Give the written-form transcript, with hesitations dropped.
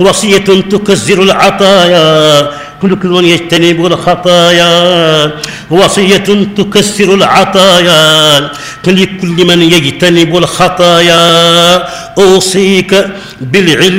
وصية تكسر العطايا كل من يجتنب الخطايا وصية تكسر العطايا كل من يجتنب الخطايا أوصيك بالعلم